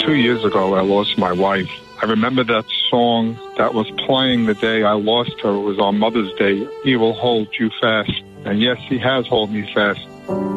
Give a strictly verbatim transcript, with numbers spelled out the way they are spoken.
Two years ago, I lost my wife. I remember that song that was playing the day I lost her. It was on Mother's Day. He will hold you fast. And yes, he has held me fast.